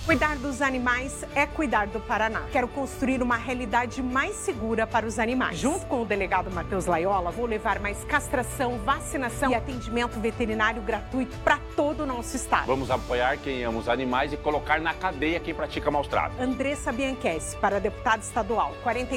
Cuidar dos animais é cuidar do Paraná. Quero construir uma realidade mais segura para os animais. Junto com o delegado Matheus Laiola, vou levar mais castração, vacinação e atendimento veterinário gratuito para todo o nosso estado. Vamos apoiar quem ama os animais e colocar na cadeia quem pratica maus tratos. Andressa Bianchessi, para deputado estadual,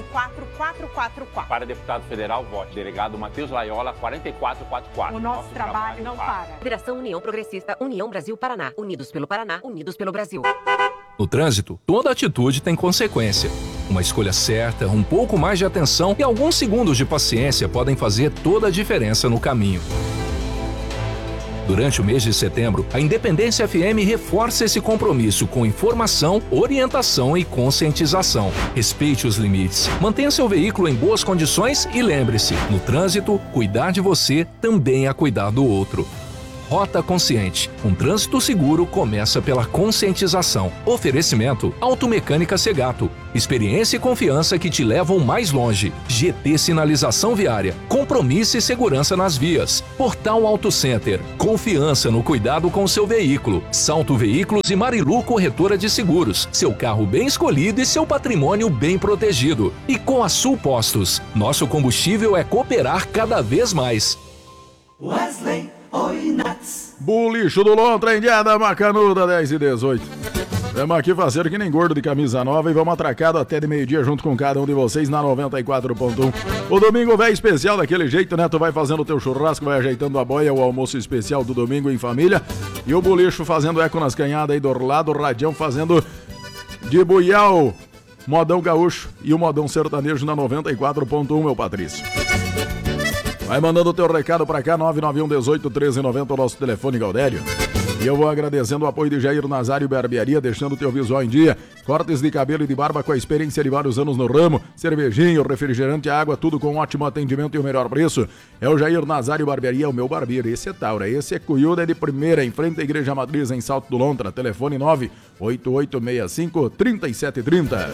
44444. Para deputado federal, vote delegado Matheus Laiola, 44444. O nosso trabalho não para. Federação União Progressista, União Brasil Paraná. Unidos pelo Paraná, unidos pelo Brasil. No trânsito, toda atitude tem consequência. Uma escolha certa, um pouco mais de atenção e alguns segundos de paciência podem fazer toda a diferença no caminho. Durante o mês de setembro, a Independência FM reforça esse compromisso com informação, orientação e conscientização. Respeite os limites, mantenha seu veículo em boas condições e lembre-se, no trânsito, cuidar de você também é cuidar do outro. Rota Consciente. Um trânsito seguro começa pela conscientização. Oferecimento Automecânica Segato. Experiência e confiança que te levam mais longe. GT Sinalização Viária. Compromisso e segurança nas vias. Portal Auto Center. Confiança no cuidado com seu veículo. Salto Veículos e Marilu Corretora de Seguros. Seu carro bem escolhido e seu patrimônio bem protegido. E com a Sul Postos. Nosso combustível é cooperar cada vez mais. Wesley. Oi, Nats. Bulicho do Lontra, Indiada Macanuda, 10 e 18. Estamos aqui fazendo que nem gordo de camisa nova e vamos atracado até de meio-dia junto com cada um de vocês na 94.1. O domingo vai especial daquele jeito, né? Tu vai fazendo o teu churrasco, vai ajeitando a boia, o almoço especial do domingo em família. E o Bulicho fazendo eco nas canhadas aí do lado, o Radião fazendo de buial, modão gaúcho e o modão sertanejo na 94.1, meu Patrício. Vai mandando o teu recado pra cá, 991 18 1390, o nosso telefone, Gaudério. E eu vou agradecendo o apoio de Jair Nazário Barbearia, deixando o teu visual em dia. Cortes de cabelo e de barba com a experiência de vários anos no ramo. Cervejinho, refrigerante, água, tudo com ótimo atendimento e o melhor preço. É o Jair Nazário Barbearia, o meu barbeiro. Esse é Taura, esse é Cuiuda, é de primeira, em frente à Igreja Matriz, em Salto do Lontra. Telefone 98865 3730.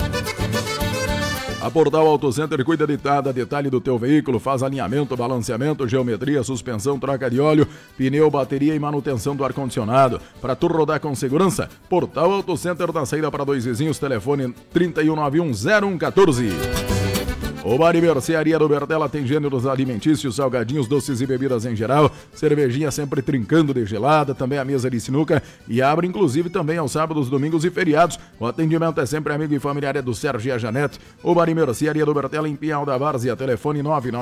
A Portal Auto Center cuida de cada detalhe do teu veículo, faz alinhamento, balanceamento, geometria, suspensão, troca de óleo, pneu, bateria e manutenção do ar-condicionado. Para tu rodar com segurança, Portal Auto Center na saída para Dois Vizinhos, telefone 31910114. O Bar e Mercearia do Bertella tem gêneros alimentícios, salgadinhos, doces e bebidas em geral, cervejinha sempre trincando de gelada, também a mesa de sinuca e abre inclusive também aos sábados, domingos e feriados. O atendimento é sempre amigo e familiar, é do Sérgio e a Janete. O Bar e Mercearia do Bertella em Pinhal da Várzea, telefone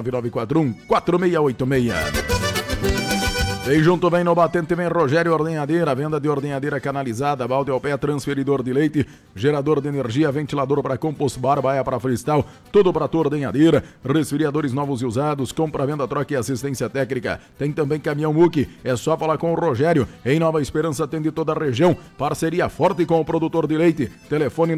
99941-4686. Vem junto, vem no batente, vem Rogério Ordenhadeira, venda de ordenhadeira canalizada, balde ao pé, transferidor de leite, gerador de energia, ventilador para compost, baia para freestyle, tudo para tua ordenhadeira, resfriadores novos e usados, compra, venda, troca e assistência técnica. Tem também caminhão Muque, é só falar com o Rogério, em Nova Esperança atende toda a região, parceria forte com o produtor de leite, telefone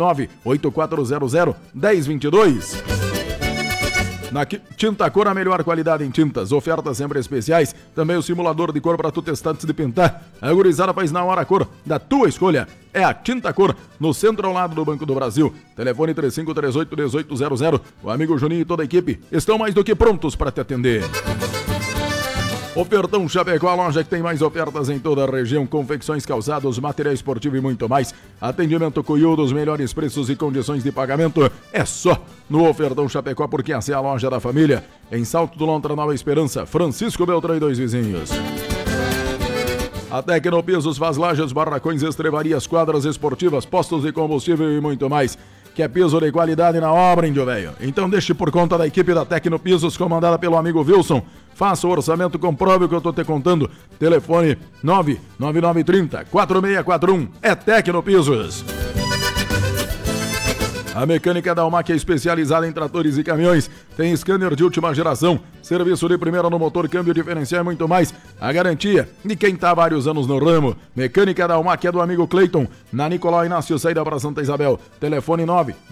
98400-1022. Na Tinta Cor, a melhor qualidade em tintas, ofertas sempre especiais, também o simulador de cor para tu testar antes de pintar. A gurizada faz na hora a cor da tua escolha. É a Tinta Cor, no centro ao lado do Banco do Brasil. Telefone 3538-1800. O amigo Juninho e toda a equipe estão mais do que prontos para te atender. Ofertão Chapecó, a loja que tem mais ofertas em toda a região, confecções, calçados, material esportivo e muito mais. Atendimento Cuiudo, os melhores preços e condições de pagamento. É só no Ofertão Chapecó, porque essa é a loja da família. Em Salto do Lontra, Nova Esperança, Francisco Beltrão e Dois Vizinhos. A Tecnopisos faz lajes, barracões, estrevarias, quadras esportivas, postos de combustível e muito mais. Que é piso de qualidade na obra, índio velho. Então deixe por conta da equipe da Tecnopisos, comandada pelo amigo Wilson. Faça o orçamento, comprove o que eu tô te contando. Telefone 99930-4641. É Tecnopisos. A mecânica da Almac é especializada em tratores e caminhões. Tem scanner de última geração, serviço de primeira no motor, câmbio diferencial e muito mais. A garantia de quem tá há vários anos no ramo. Mecânica da Almac é do amigo Cleiton, na Nicolau Inácio, saída para Santa Isabel. Telefone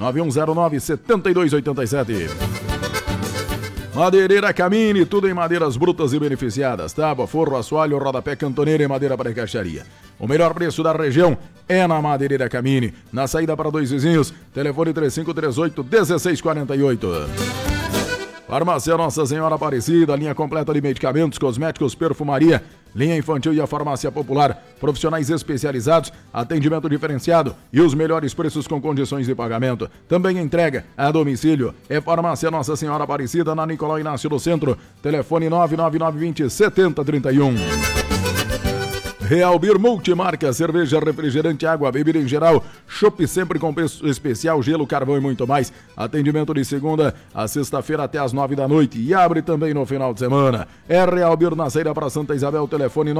99109-7287. Madeireira Camini, tudo em madeiras brutas e beneficiadas. Tábua, forro, assoalho, rodapé, cantoneira e madeira para encaixaria. O melhor preço da região é na Madeireira Camini. Na saída para Dois Vizinhos, telefone 3538-1648. Farmácia Nossa Senhora Aparecida, linha completa de medicamentos, cosméticos, perfumaria, linha infantil e a farmácia popular. Profissionais especializados, atendimento diferenciado e os melhores preços com condições de pagamento. Também entrega a domicílio. É Farmácia Nossa Senhora Aparecida, na Nicolau Inácio do Centro. Telefone 99920-7031. Real Beer Multimarca, cerveja, refrigerante, água, bebida em geral, chopp sempre com preço especial, gelo, carvão e muito mais. Atendimento de segunda a sexta-feira até às 9 da noite e abre também no final de semana. É Real Beer na saída para Santa Isabel, telefone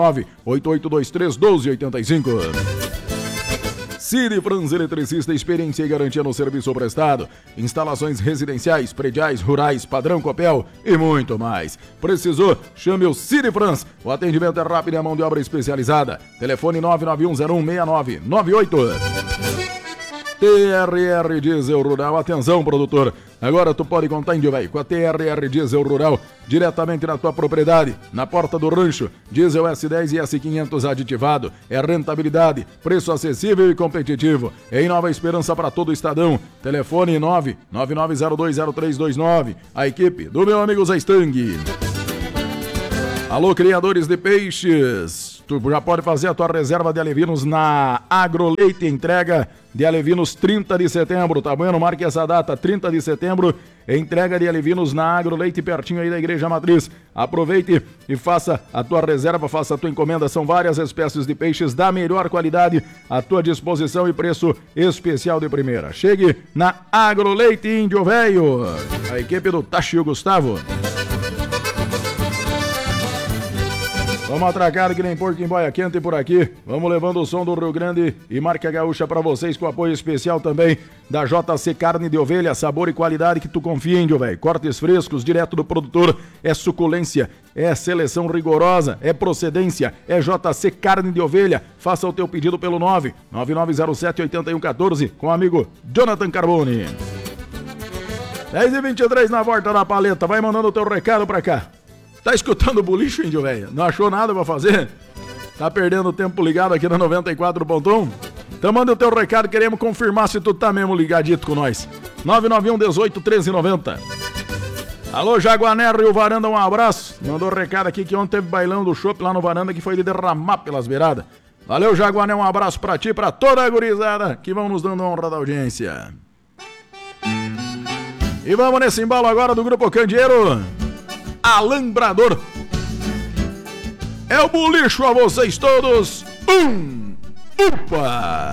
98823-1285. Cine Franz Eletricista, experiência e garantia no serviço prestado. Instalações residenciais, prediais, rurais, padrão Copel e muito mais. Precisou? Chame o Cine Franz. O atendimento é rápido e a mão de obra especializada. Telefone 991016998. TRR Diesel Rural, atenção produtor, agora tu pode contar em com a TRR Diesel Rural, diretamente na tua propriedade, na porta do rancho. Diesel S10 e S500 aditivado, é rentabilidade, preço acessível e competitivo, em Nova Esperança para todo o estadão. Telefone 999020329, a equipe do meu amigo Zé Stang. Alô, criadores de peixes, tu já pode fazer a tua reserva de alevinos na Agroleite, entrega de alevinos 30 de setembro, tá bueno? Marque essa data, 30 de setembro, entrega de alevinos na Agroleite, pertinho aí da Igreja Matriz. Aproveite e faça a tua reserva, faça a tua encomenda, são várias espécies de peixes da melhor qualidade à tua disposição e preço especial de primeira. Chegue na Agroleite Índio Velho, a equipe do Tachi Gustavo. Vamos atracar que nem porco em boia quente por aqui. Vamos levando o som do Rio Grande e marca gaúcha pra vocês, com apoio especial também da JC Carne de Ovelha, sabor e qualidade que tu confia, índio, velho. Cortes frescos, direto do produtor, é suculência, é seleção rigorosa, é procedência, é JC Carne de Ovelha. Faça o teu pedido pelo 99907-8114 com o amigo Jonathan Carboni. 10h23 na volta da paleta, vai mandando o teu recado pra cá. Tá escutando o bulicho, índio, velho? Não achou nada pra fazer? Tá perdendo tempo ligado aqui na 94.1? Então manda o teu recado, queremos confirmar se tu tá mesmo ligadito com nós. 991-18-1390. Alô, Jaguané, Rio Varanda, um abraço. Mandou recado aqui que ontem teve bailão do chopp lá no Varanda que foi de derramar pelas beiradas. Valeu, Jaguané, um abraço pra ti e pra toda a gurizada que vão nos dando honra da audiência. E vamos nesse embalo agora do Grupo Candeeiro. Alambrador. É o bulicho a vocês todos. Upa!